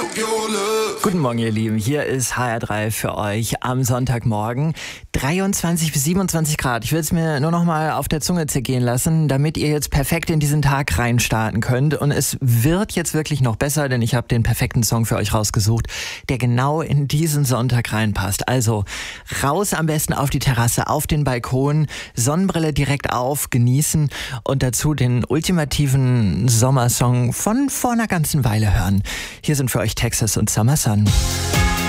Guten Morgen, ihr Lieben. Hier ist HR3 für euch am Sonntagmorgen. 23 bis 27 Grad. Ich will es mir nur noch mal auf der Zunge zergehen lassen, damit ihr jetzt perfekt in diesen Tag reinstarten könnt. Und es wird jetzt wirklich noch besser, denn ich habe den perfekten Song für euch rausgesucht, der genau in diesen Sonntag reinpasst. Also raus am besten auf die Terrasse, auf den Balkon, Sonnenbrille direkt auf, genießen und dazu den ultimativen Sommersong von vor einer ganzen Weile hören. Hier sind für euch Texas und Summer Sun.